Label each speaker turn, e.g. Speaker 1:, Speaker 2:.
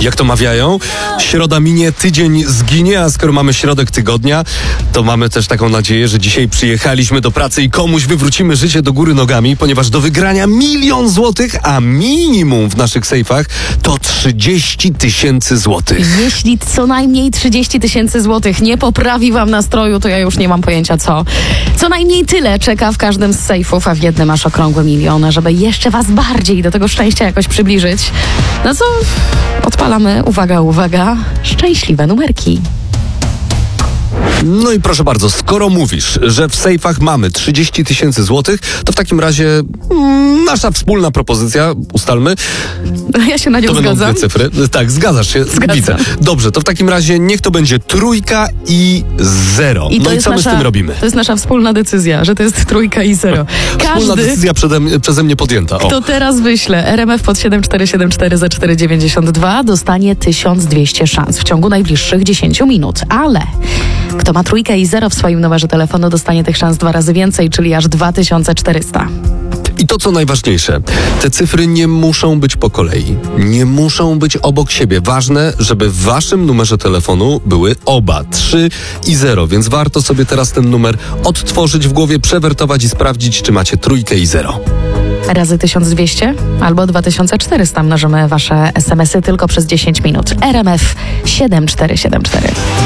Speaker 1: Jak to mawiają? Środa minie, tydzień zginie, a skoro mamy środek tygodnia, to mamy też taką nadzieję, że dzisiaj przyjechaliśmy do pracy i komuś wywrócimy życie do góry nogami, ponieważ do wygrania 1 000 000 złotych, a minimum w naszych sejfach to 30 000 złotych.
Speaker 2: Jeśli co najmniej 30 000 złotych nie poprawi wam nastroju, to ja już nie mam pojęcia co. Co najmniej tyle czeka w każdym z sejfów, a w jednym masz okrągły 1 000 000, żeby jeszcze was bardziej do tego szczęścia jakoś przybliżyć. No co? Odpalamy, uwaga, szczęśliwe numerki.
Speaker 1: No i proszę bardzo, skoro mówisz, że w sejfach mamy 30 000 złotych, to w takim razie nasza wspólna propozycja, ustalmy.
Speaker 2: Ja się na nią
Speaker 1: to
Speaker 2: zgadzam.
Speaker 1: Będą 2 cyfry. Tak, zgadzasz się.
Speaker 2: Zgadzam.
Speaker 1: Widzę. Dobrze, to w takim razie niech to będzie 3 i 0.
Speaker 2: No
Speaker 1: i co my z tym robimy?
Speaker 2: To jest nasza wspólna decyzja, że to jest 3 i 0.
Speaker 1: Wspólna decyzja przeze mnie podjęta. O.
Speaker 2: Kto teraz wyśle RMF pod 7474 za 4,92 dostanie 1200 szans w ciągu najbliższych 10 minut. Ale kto ma 3 i 0 w swoim numerze telefonu, dostanie tych szans 2 razy więcej, czyli aż 2400.
Speaker 1: I to, co najważniejsze, te cyfry nie muszą być po kolei. Nie muszą być obok siebie. Ważne, żeby w waszym numerze telefonu były oba 3 i 0, więc warto sobie teraz ten numer odtworzyć w głowie, przewertować i sprawdzić, czy macie 3 i 0.
Speaker 2: Razy 1200 albo 2400 mnożymy wasze SMS-y tylko przez 10 minut. RMF 7474.